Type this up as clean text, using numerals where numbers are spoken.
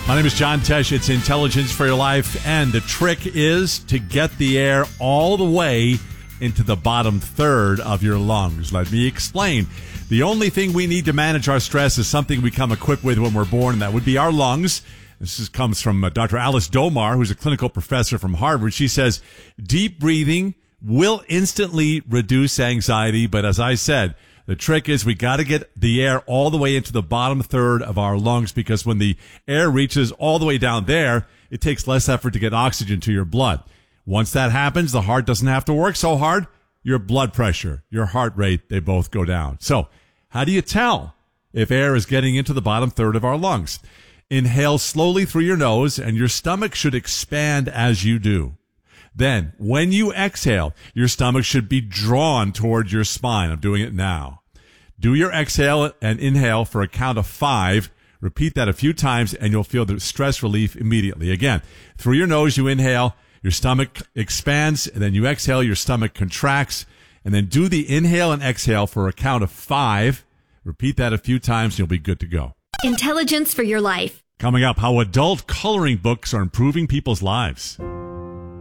My name is John Tesh. It's Intelligence for Your Life, and the trick is to get the air all the way into the bottom third of your lungs. Let me explain. The only thing we need to manage our stress is something we come equipped with when we're born, and that would be our lungs. Comes from Dr. Alice Domar, who's a clinical professor from Harvard. She says, deep breathing will instantly reduce anxiety, but as I said, the trick is we got to get the air all the way into the bottom third of our lungs, because when the air reaches all the way down there, it takes less effort to get oxygen to your blood. Once that happens, the heart doesn't have to work so hard. Your blood pressure, your heart rate, they both go down. So how do you tell if air is getting into the bottom third of our lungs? Inhale slowly through your nose, and your stomach should expand as you do. Then, when you exhale, your stomach should be drawn toward your spine. I'm doing it now. Do your exhale and inhale for a count of 5. Repeat that a few times, and you'll feel the stress relief immediately. Again, through your nose, you inhale, your stomach expands, and then you exhale, your stomach contracts. And then do the inhale and exhale for a count of 5. Repeat that a few times, and you'll be good to go. Intelligence for Your Life. Coming up, how adult coloring books are improving people's lives.